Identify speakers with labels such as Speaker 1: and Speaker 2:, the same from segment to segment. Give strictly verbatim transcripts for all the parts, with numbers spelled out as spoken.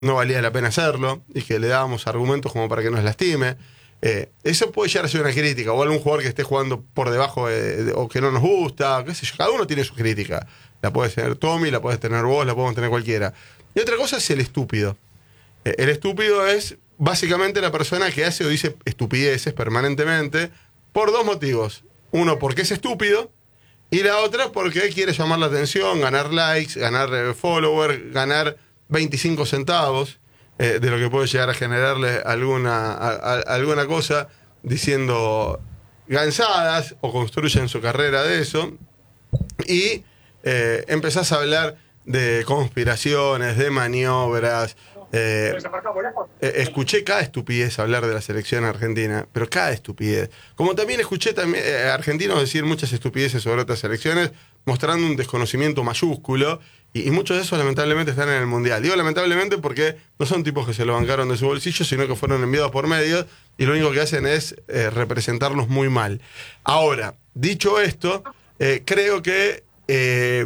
Speaker 1: no valía la pena hacerlo y que le dábamos argumentos como para que nos lastime. Eh, eso puede llegar a ser una crítica, o algún jugador que esté jugando por debajo de, de, o que no nos gusta, qué sé yo, cada uno tiene su crítica. La puede tener Tommy, la puedes tener vos, la podemos tener cualquiera. Y otra cosa es el estúpido. Eh, el estúpido es básicamente la persona que hace o dice estupideces permanentemente por dos motivos. Uno, porque es estúpido, y la otra, porque quiere llamar la atención, ganar likes, ganar eh, followers, ganar veinticinco centavos. Eh, de lo que puede llegar a generarle alguna, a, a, alguna cosa diciendo gansadas o construyen su carrera de eso y eh, empezás a hablar de conspiraciones, de maniobras. Eh, eh, escuché cada estupidez hablar de la selección argentina, pero cada estupidez. Como también escuché también, eh, argentinos decir muchas estupideces sobre otras selecciones, mostrando un desconocimiento mayúsculo. Y, y muchos de esos lamentablemente están en el Mundial. Digo lamentablemente porque no son tipos que se lo bancaron de su bolsillo, sino que fueron enviados por medios y lo único que hacen es eh, representarlos muy mal. Ahora, dicho esto, eh, creo que eh,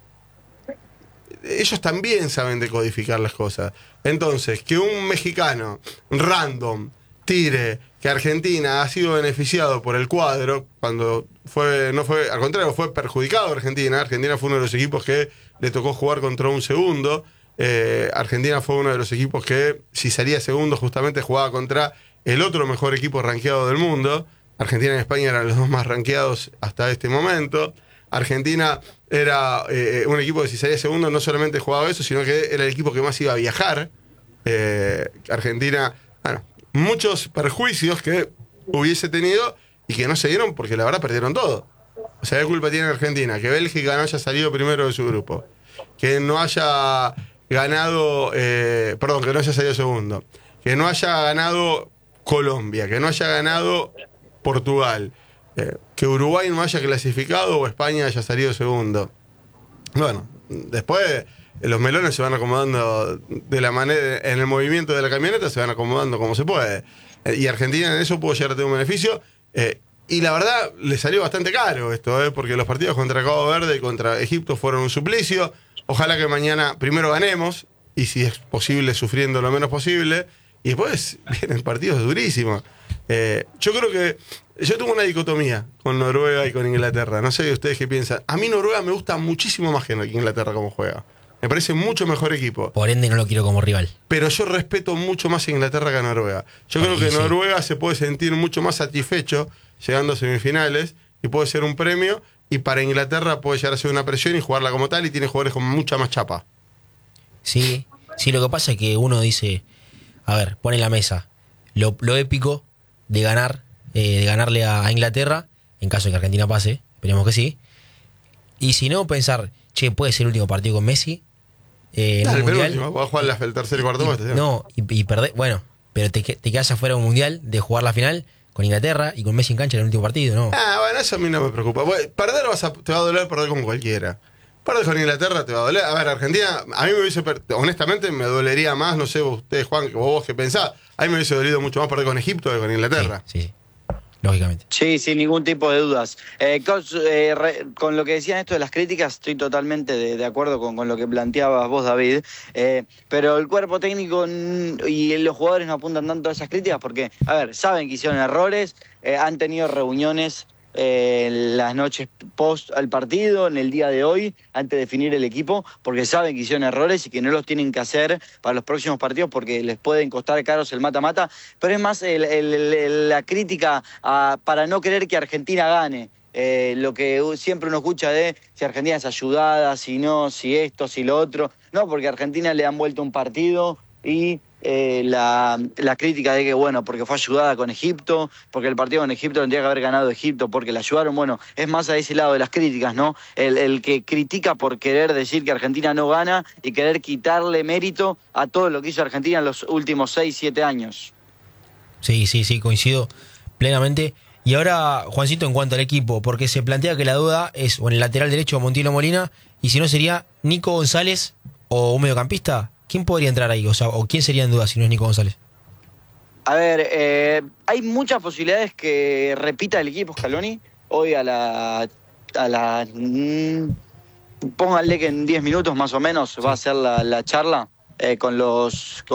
Speaker 1: ellos también saben decodificar las cosas. Entonces, que un mexicano random tire que Argentina ha sido beneficiado por el cuadro, cuando fue, no fue, al contrario, fue perjudicado Argentina. Argentina fue uno de los equipos que le tocó jugar contra un segundo. Eh, Argentina fue uno de los equipos que, si salía segundo, justamente jugaba contra el otro mejor equipo rankeado del mundo. Argentina y España eran los dos más rankeados hasta este momento. Argentina era eh, un equipo que si salía segundo no solamente jugaba eso, sino que era el equipo que más iba a viajar. Eh, Argentina, bueno, muchos perjuicios que hubiese tenido y que no se dieron porque la verdad perdieron todo. O sea, ¿qué culpa tiene Argentina? Que Bélgica no haya salido primero de su grupo, que no haya ganado, eh, perdón, que no haya salido segundo, que no haya ganado Colombia, que no haya ganado Portugal, eh, que Uruguay no haya clasificado o España haya salido segundo. Bueno, después los melones se van acomodando de la manera, en el movimiento de la camioneta se van acomodando como se puede. Eh, y Argentina en eso pudo llegar a tener un beneficio. Eh, y la verdad, le salió bastante caro esto, eh, porque los partidos contra Cabo Verde y contra Egipto fueron un suplicio. Ojalá que mañana primero ganemos, y si es posible, sufriendo lo menos posible. Y después vienen partidos durísimos. Eh, yo creo que yo tengo una dicotomía con Noruega y con Inglaterra. No sé ustedes qué piensan. A mí Noruega me gusta muchísimo más que Inglaterra como juega. Me parece mucho mejor equipo.
Speaker 2: Por ende no lo quiero como rival.
Speaker 1: Pero yo respeto mucho más a Inglaterra que a Noruega. Yo creo que Noruega se puede sentir mucho más satisfecho llegando a semifinales y puede ser un premio. Y para Inglaterra puede llegar a ser una presión y jugarla como tal, y tiene jugadores con mucha más chapa.
Speaker 2: Sí, sí, lo que pasa es que uno dice, a ver, pone en la mesa lo, lo épico de ganar, eh, de ganarle a, a Inglaterra, en caso de que Argentina pase, esperemos que sí. Y si no, pensar, che, puede ser el último partido con Messi. Eh, en
Speaker 1: Dale,
Speaker 2: un mundial,
Speaker 1: último, va a jugar la, el tercer y cuarto
Speaker 2: y,
Speaker 1: puesto.
Speaker 2: No, y, y perder, bueno, pero te, te quedas afuera de un mundial de jugar la final con Inglaterra y con Messi en cancha en el último partido, ¿no?
Speaker 1: Ah, bueno, eso a mí no me preocupa. Bueno, perder vas a, te va a doler perder con cualquiera. Perder con Inglaterra te va a doler. A ver, Argentina, a mí me hubiese, honestamente, me dolería más, no sé ustedes, Juan, o vos qué pensás, a mí me hubiese dolido mucho más perder con Egipto que con Inglaterra.
Speaker 2: Sí, sí, lógicamente.
Speaker 3: Sí, sin ningún tipo de dudas. Eh, con, eh, re, con lo que decían esto de las críticas, estoy totalmente de, de acuerdo con, con lo que planteabas vos, David. Eh, pero el cuerpo técnico y los jugadores no apuntan tanto a esas críticas porque, a ver, saben que hicieron errores, eh, han tenido reuniones eh, las noches post al partido, en el día de hoy, antes de definir el equipo, porque saben que hicieron errores y que no los tienen que hacer para los próximos partidos porque les pueden costar caros el mata-mata. Pero es más el, el, el, la crítica a, para no querer que Argentina gane. Eh, lo que siempre uno escucha de si Argentina es ayudada, si no, si esto, si lo otro. No, porque a Argentina le han vuelto un partido y eh, la, la crítica de que, bueno, porque fue ayudada con Egipto, porque el partido con Egipto tendría que haber ganado Egipto, porque la ayudaron. Bueno, es más a ese lado de las críticas, ¿no? El, el que critica por querer decir que Argentina no gana y querer quitarle mérito a todo lo que hizo Argentina en los últimos seis, siete años.
Speaker 2: Sí, sí, sí, coincido plenamente. Y ahora, Juancito, en cuanto al equipo, porque se plantea que la duda es o en el lateral derecho Montiel Molina, y si no sería Nico González o un mediocampista. ¿Quién podría entrar ahí? O sea, ¿o quién sería en duda si no es Nico González?
Speaker 3: A ver, eh, hay muchas posibilidades que repita el equipo Scaloni. Hoy a la... A la mmm, pónganle que en diez minutos más o menos sí. va a ser la, la charla. eh, con los